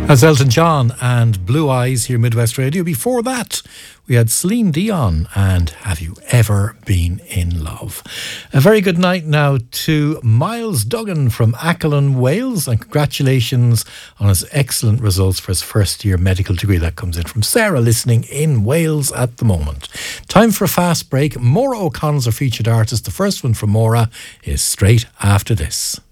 That's Elton John and Blue Eyes here, Midwest Radio. Before that, we had Celine Dion and Have You Ever Been in Love? A very good night now to Miles Duggan from Ackland, Wales, and congratulations on his excellent results for his first year medical degree. That comes in from Sarah, listening in Wales at the moment. Time for a fast break. Maura O'Connell's our featured artist. The first one from Maura is straight after this.